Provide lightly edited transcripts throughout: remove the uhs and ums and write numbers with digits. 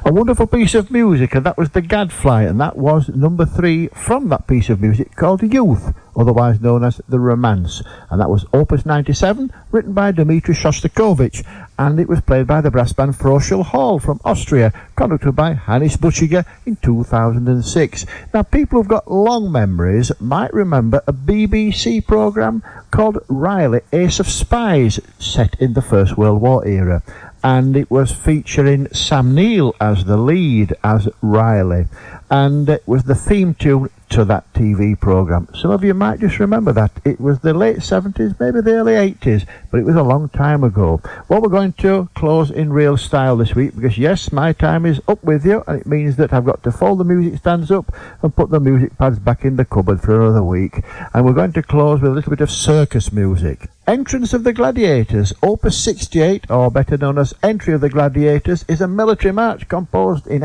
A wonderful piece of music, and that was the Gadfly, and that was number 3 from that piece of music called Youth, otherwise known as The Romance, and that was Opus 97, written by Dmitri Shostakovich, and it was played by the brass band Froschel Hall from Austria, conducted by Hannes Buchiger in 2006. Now, people who've got long memories might remember a BBC programme called Riley, Ace of Spies, set in the First World War era, and it was featuring Sam Neill as the lead as Riley, and it was the theme tune to that TV programme. Some of you might just remember that. It was the late 70s, maybe the early 80s, but it was a long time ago. Well, we're going to close in real style this week because, yes, my time is up with you, and it means that I've got to fold the music stands up and put the music pads back in the cupboard for another week. And we're going to close with a little bit of circus music. Entrance of the Gladiators, Opus 68, or better known as Entry of the Gladiators, is a military march composed in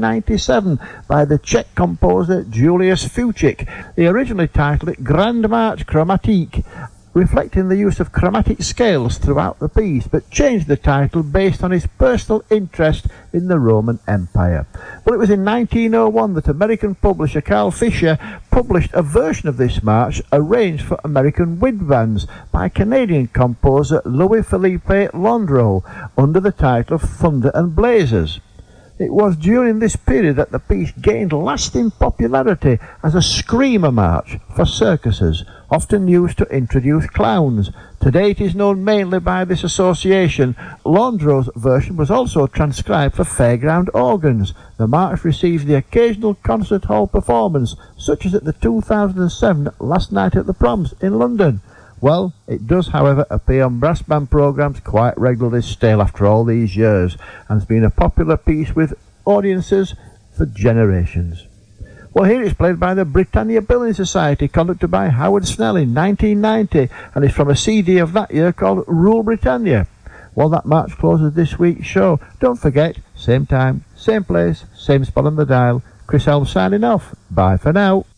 1897 by the Czech composer Julius Fučík. He originally titled it Grand March Chromatique, reflecting the use of chromatic scales throughout the piece, but changed the title based on his personal interest in the Roman Empire. Well, it was in 1901 that American publisher Carl Fisher published a version of this march arranged for American wind bands by Canadian composer Louis-Philippe Landreau under the title of Thunder and Blazers. It was during this period that the piece gained lasting popularity as a screamer march for circuses, often used to introduce clowns. Today it is known mainly by this association. Landreau's version was also transcribed for fairground organs. The march receives the occasional concert hall performance, such as at the 2007 Last Night at the Proms in London. Well, it does, however, appear on brass band programmes quite regularly still after all these years, and has been a popular piece with audiences for generations. Well, here it's played by the Britannia Billing Society, conducted by Howard Snell in 1990, and it's from a CD of that year called Rule Britannia. Well, that march closes this week's show. Don't forget, same time, same place, same spot on the dial. Chris Helm signing off. Bye for now.